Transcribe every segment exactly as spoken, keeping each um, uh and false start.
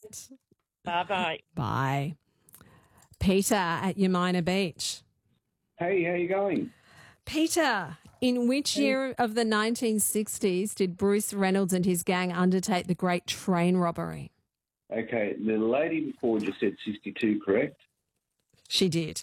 Annette. Bye-bye. Bye. Peter at Yamina Beach. Hey, how you going? Peter, in which year of the nineteen sixties did Bruce Reynolds and his gang undertake the Great Train Robbery? Okay, the lady before just said sixty-two, correct? She did.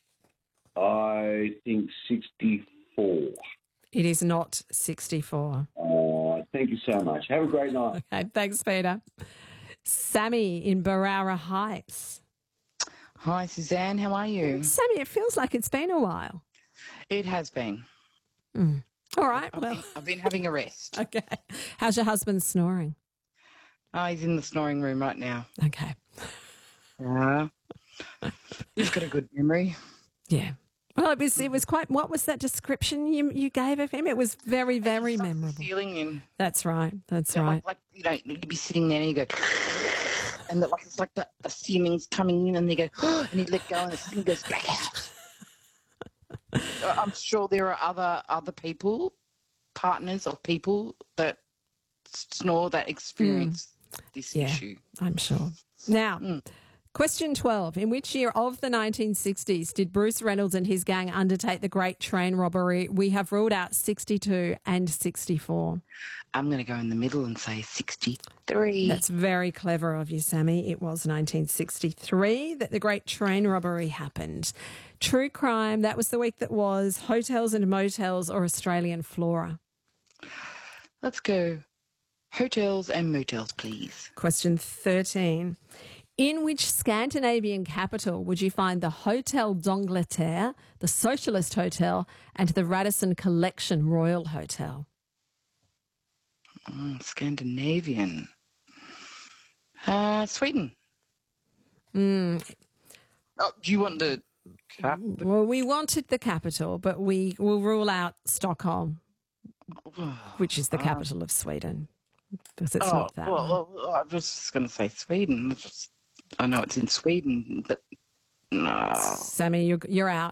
I think sixty-four. It is not sixty-four. Uh, thank you so much. Have a great night. Okay, thanks, Peter. Sammy in Barara Heights. Hi, Suzanne. How are you? Sammy, it feels like it's been a while. It has been. Mm. All right, I've, well. been, I've been having a rest. Okay. How's your husband snoring? Oh, he's in the snoring room right now. Okay. Yeah. He's got a good memory. Yeah. Well, it was it was quite. What was that description you you gave of him? It was very very It's like memorable. Feeling him. That's right. That's Yeah, right. Like, like you know, you'd be sitting there and you go, and the, like it's like the, the ceiling's coming in, and they go, and he let go, and the ceiling goes back out. Uh, I'm sure there are other other people, partners or people that snore that experience this Yeah. issue. I'm sure. Now, Mm. question twelve. In which year of the nineteen sixties did Bruce Reynolds and his gang undertake the Great Train Robbery? We have ruled out sixty-two and sixty-four. I'm going to go in the middle and say sixty-three. That's very clever of you, Sammy. It was nineteen sixty-three that the Great Train Robbery happened. True crime, that was the week that was. Hotels and motels or Australian flora? Let's go hotels and motels, please. Question thirteen. In which Scandinavian capital would you find the Hotel d'Angleterre, the Socialist Hotel, and the Radisson Collection Royal Hotel? Mm, Scandinavian. Uh, Sweden. Mm. Oh, do you want the cap? Well, we wanted the capital, but we will rule out Stockholm, which is the capital of Sweden, because it's oh, not that well, one. well, I was just going to say Sweden. It's just, I know it's in Sweden, but no. Sammy, you're, you're out.